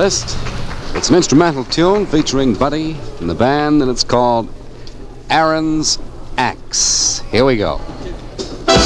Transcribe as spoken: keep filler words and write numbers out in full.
list. It's an instrumental tune featuring Buddy and the band, and it's called Aaron's Axe. Here we go.